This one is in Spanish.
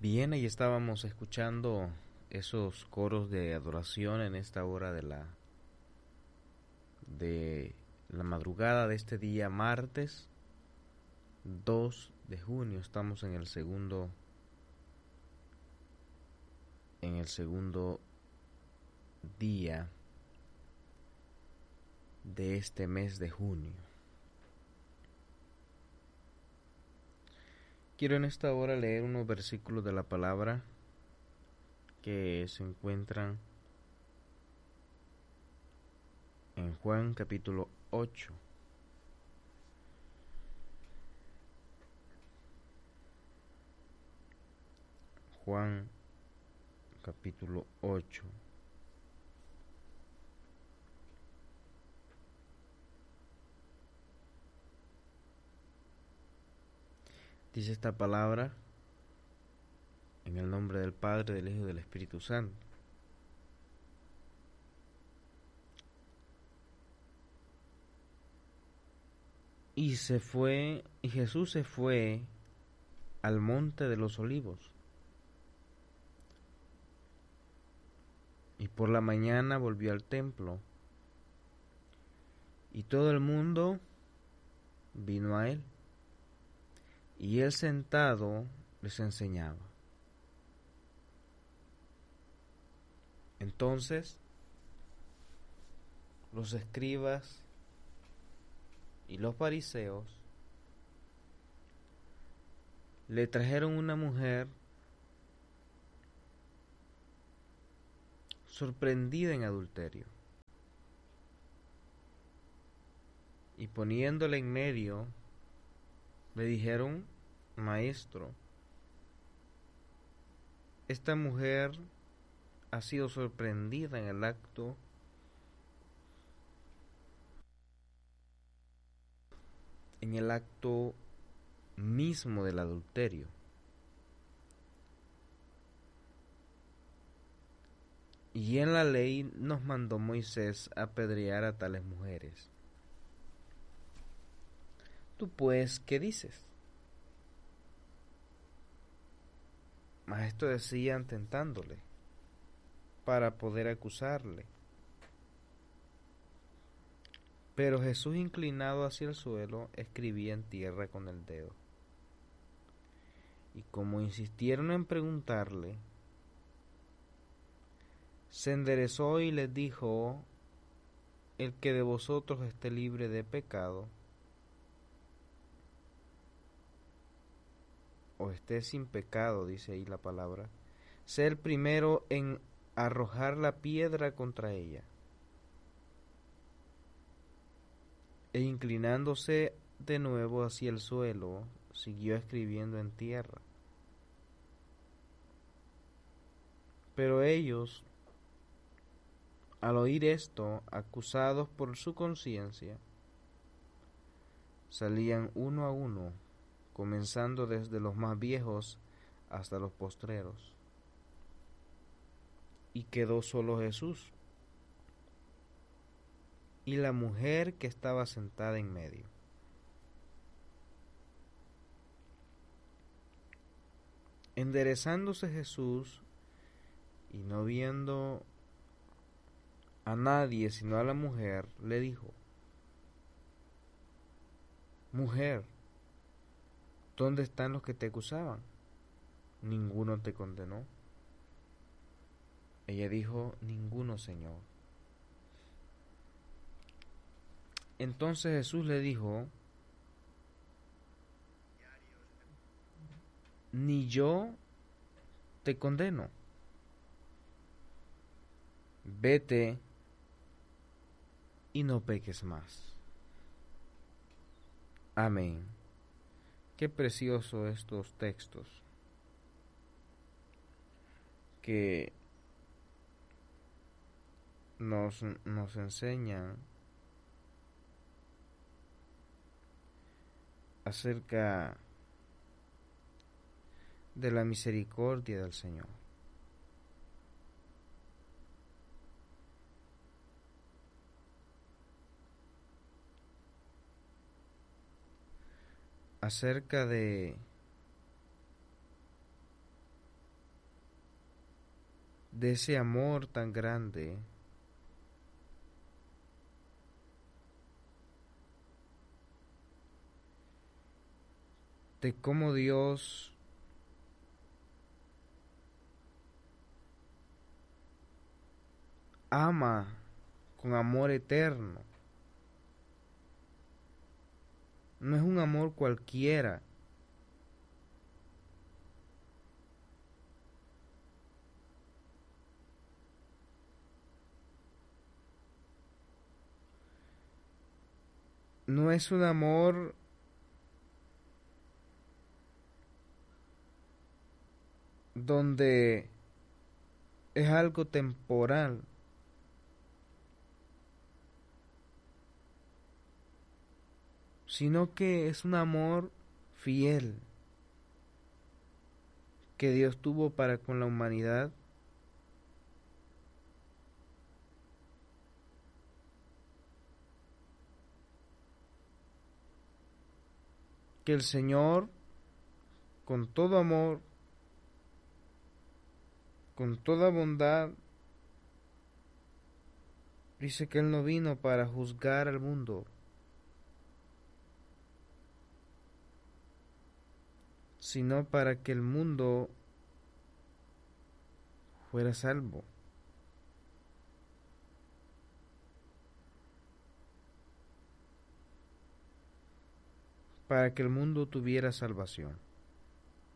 Bien, ahí estábamos escuchando esos coros de adoración en esta hora de la madrugada de este día martes 2 de junio. Estamos en el segundo día de este mes de junio. Quiero en esta hora leer unos versículos de la palabra que se encuentran en Juan capítulo 8. Juan capítulo 8. Dice esta palabra en el nombre del Padre, del Hijo y del Espíritu Santo. Y Jesús se fue al monte de los olivos. Y por la mañana volvió al templo. Y todo el mundo vino a él. Y él sentado les enseñaba. Entonces los escribas y los fariseos le trajeron una mujer sorprendida en adulterio, y poniéndola en medio le dijeron: Maestro, esta mujer ha sido sorprendida en el acto mismo del adulterio. Y en la ley nos mandó Moisés apedrear a tales mujeres. ¿Tú pues qué dices? Mas esto decían tentándole, para poder acusarle. Pero Jesús, inclinado hacia el suelo, escribía en tierra con el dedo. Y como insistieron en preguntarle, se enderezó y les dijo: el que de vosotros esté libre de pecado, o esté sin pecado, dice ahí la palabra, sea el primero en arrojar la piedra contra ella. E inclinándose de nuevo hacia el suelo, siguió escribiendo en tierra. Pero ellos, al oír esto, acusados por su conciencia, salían uno a uno, comenzando desde los más viejos hasta los postreros. Y quedó solo Jesús y la mujer que estaba sentada en medio. Enderezándose Jesús y no viendo a nadie sino a la mujer, le dijo: Mujer, ¿dónde están los que te acusaban? ¿Ninguno te condenó? Ella dijo: Ninguno, Señor. Entonces Jesús le dijo: Ni yo te condeno. Vete y no peques más. Amén. Qué precioso estos textos que nos enseñan acerca de la misericordia del Señor. Acerca de de ese amor tan grande, de cómo Dios ama con amor eterno. No es un amor cualquiera. No es un amor donde es algo temporal, sino que es un amor fiel que Dios tuvo para con la humanidad, que el Señor, con todo amor, con toda bondad, dice que Él no vino para juzgar al mundo, sino para que el mundo fuera salvo, para que el mundo tuviera salvación.